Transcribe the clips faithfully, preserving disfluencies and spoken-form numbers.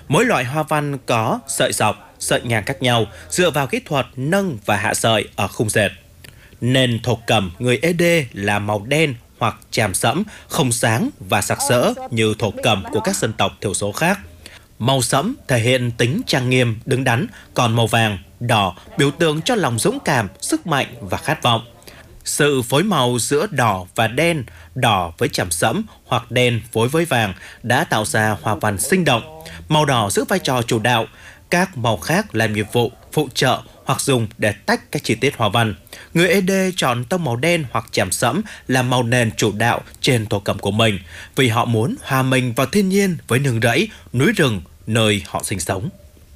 Mỗi loại hoa văn có sợi dọc, sợi ngang khác nhau dựa vào kỹ thuật nâng và hạ sợi ở khung dệt. Nền thổ cẩm người Ê Đê là màu đen hoặc chàm sẫm, không sáng và sặc sỡ như thổ cẩm của các dân tộc thiểu số khác. Màu sẫm thể hiện tính trang nghiêm, đứng đắn, còn màu vàng, đỏ biểu tượng cho lòng dũng cảm, sức mạnh và khát vọng. Sự phối màu giữa đỏ và đen, đỏ với chàm sẫm hoặc đen phối với vàng đã tạo ra hoa văn sinh động. Màu đỏ giữ vai trò chủ đạo, các màu khác làm nhiệm vụ phụ trợ hoặc dùng để tách các chi tiết hoa văn. Người Ê Đê chọn tông màu đen hoặc chàm sẫm làm màu nền chủ đạo trên thổ cẩm của mình vì họ muốn hòa mình vào thiên nhiên với nương rẫy, núi rừng nơi họ sinh sống.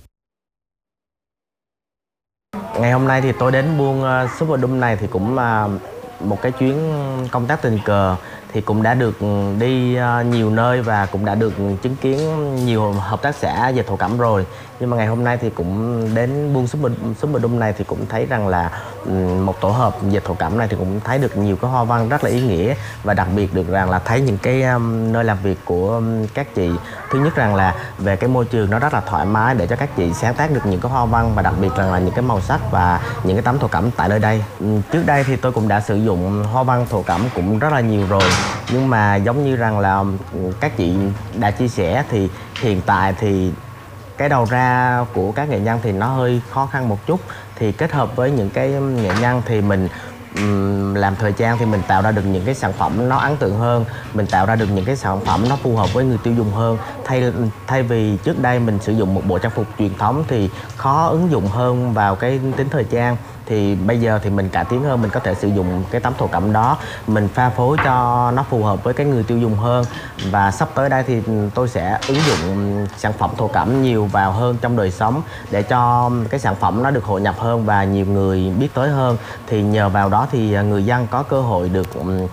Ngày hôm nay thì tôi đến buôn uh, Superdome này thì cũng là uh, một cái chuyến công tác tình cờ, thì cũng đã được đi uh, nhiều nơi và cũng đã được chứng kiến nhiều hợp tác xã về thổ cẩm rồi. Nhưng mà ngày hôm nay thì cũng đến buôn Superdome này thì cũng thấy rằng là um, một tổ hợp về thổ cẩm này thì cũng thấy được nhiều cái hoa văn rất là ý nghĩa, và đặc biệt được rằng là thấy những cái um, nơi làm việc của um, các chị. Thứ nhất rằng là về cái môi trường nó rất là thoải mái để cho các chị sáng tác được những cái hoa văn, và đặc biệt rằng là những cái màu sắc và những cái tấm thổ cẩm tại nơi đây. Um, trước đây thì tôi cũng đã sử dụng hoa văn thổ cẩm cũng rất là nhiều rồi, nhưng mà giống như rằng là các chị đã chia sẻ thì hiện tại thì cái đầu ra của các nghệ nhân thì nó hơi khó khăn một chút. Thì kết hợp với những cái nghệ nhân thì mình um, làm thời trang thì mình tạo ra được những cái sản phẩm nó ấn tượng hơn, mình tạo ra được những cái sản phẩm nó phù hợp với người tiêu dùng hơn. Thay thay vì trước đây mình sử dụng một bộ trang phục truyền thống thì khó ứng dụng hơn vào cái tính thời trang, thì bây giờ thì mình cải tiến hơn, mình có thể sử dụng cái tấm thổ cẩm đó, mình pha phối cho nó phù hợp với cái người tiêu dùng hơn. Và sắp tới đây thì tôi sẽ ứng dụng sản phẩm thổ cẩm nhiều vào hơn trong đời sống để cho cái sản phẩm nó được hội nhập hơn và nhiều người biết tới hơn. Thì nhờ vào đó thì người dân có cơ hội được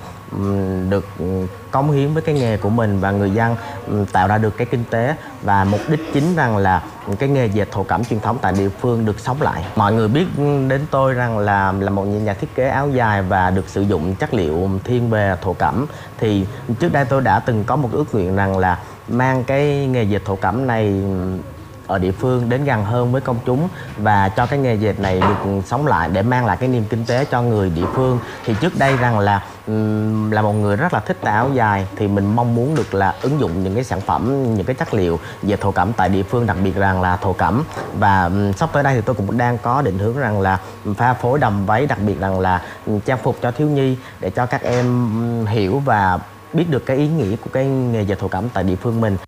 được cống hiến với cái nghề của mình, và người dân tạo ra được cái kinh tế, và mục đích chính rằng là cái nghề dệt thổ cẩm truyền thống tại địa phương được sống lại. Mọi người biết đến tôi rằng là là một nhà thiết kế áo dài và được sử dụng chất liệu thiên về thổ cẩm. Thì trước đây tôi đã từng có một ước nguyện rằng là mang cái nghề dệt thổ cẩm này ở địa phương đến gần hơn với công chúng, và cho cái nghề dệt này được sống lại để mang lại cái niềm kinh tế cho người địa phương. Thì trước đây rằng là là một người rất là thích áo dài, thì mình mong muốn được là ứng dụng những cái sản phẩm, những cái chất liệu dệt thổ cẩm tại địa phương, đặc biệt rằng là thổ cẩm. Và sắp tới đây thì tôi cũng đang có định hướng rằng là pha phối đầm váy, đặc biệt rằng là trang phục cho thiếu nhi, để cho các em hiểu và biết được cái ý nghĩa của cái nghề dệt thổ cẩm tại địa phương mình.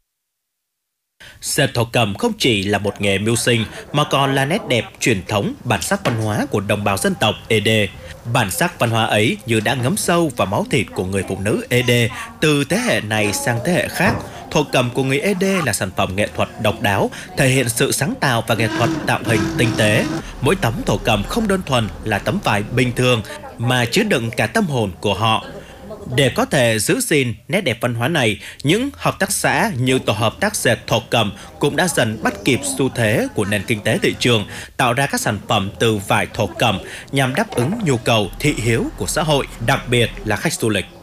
Dệt thổ cẩm không chỉ là một nghề mưu sinh mà còn là nét đẹp truyền thống, bản sắc văn hóa của đồng bào dân tộc Ê Đê. Bản sắc văn hóa ấy như đã ngấm sâu vào máu thịt của người phụ nữ Ê Đê từ thế hệ này sang thế hệ khác. Thổ cẩm của người Ê Đê là sản phẩm nghệ thuật độc đáo, thể hiện sự sáng tạo và nghệ thuật tạo hình tinh tế. Mỗi tấm thổ cẩm không đơn thuần là tấm vải bình thường mà chứa đựng cả tâm hồn của họ. Để có thể giữ gìn nét đẹp văn hóa này, những hợp tác xã như tổ hợp tác dệt thổ cẩm cũng đã dần bắt kịp xu thế của nền kinh tế thị trường, tạo ra các sản phẩm từ vải thổ cẩm nhằm đáp ứng nhu cầu thị hiếu của xã hội, đặc biệt là khách du lịch.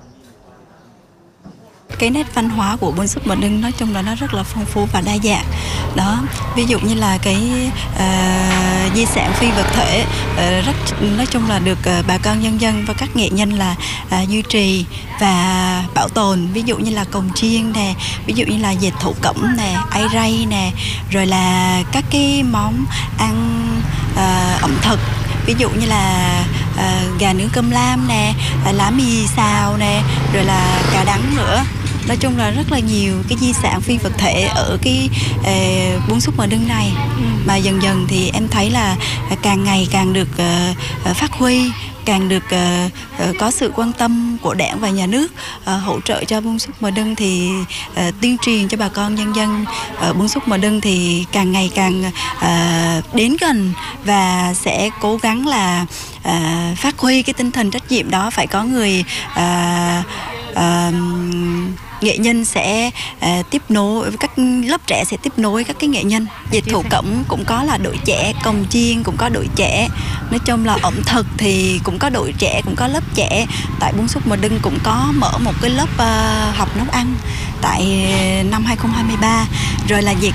Cái nét văn hóa của buôn Superdome nói chung là nó rất là phong phú và đa dạng. Đó, ví dụ như là cái uh, di sản phi vật thể uh, rất nói chung là được uh, bà con nhân dân và các nghệ nhân là uh, duy trì và bảo tồn. Ví dụ như là cồng chiêng nè, ví dụ như là dệt thổ cẩm nè, ai ray nè, rồi là các cái món ăn uh, ẩm thực. Ví dụ như là uh, gà nướng cơm lam nè, uh, lá mì xào nè, rồi là cà đắng nữa. Nói chung là rất là nhiều cái di sản phi vật thể ở cái uh, buôn Superdome này. Ừ. Mà dần dần thì em thấy là càng ngày càng được uh, phát huy, càng được uh, uh, có sự quan tâm của đảng và nhà nước uh, hỗ trợ cho buôn Superdome, thì uh, tuyên truyền cho bà con nhân dân ở buôn Superdome thì càng ngày càng uh, đến gần, và sẽ cố gắng là uh, phát huy cái tinh thần trách nhiệm đó. Phải có người uh, uh, nghệ nhân sẽ uh, tiếp nối, các lớp trẻ sẽ tiếp nối các cái nghệ nhân. Dệt thổ cẩm cũng có là đội trẻ, cồng chiêng cũng có đội trẻ. Nói chung là ẩm thực thì cũng có đội trẻ, cũng có lớp trẻ. Tại buôn Superdome cũng có mở một cái lớp uh, học nấu ăn tại năm hai không hai ba. Rồi là dệt